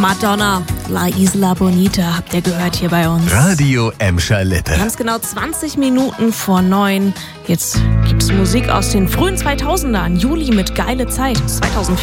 Madonna, La Isla Bonita, habt ihr gehört hier bei uns. Radio Emscher Lippe. Ganz genau 20 Minuten vor 9. Jetzt gibt's Musik aus den frühen 2000ern. Juli mit Geile Zeit, 2004.